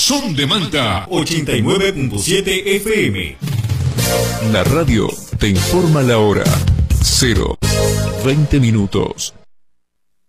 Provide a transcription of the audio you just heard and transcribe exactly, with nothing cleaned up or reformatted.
Son de Manta ochenta y nueve punto siete F M. La radio te informa la hora. Cero. veinte minutos.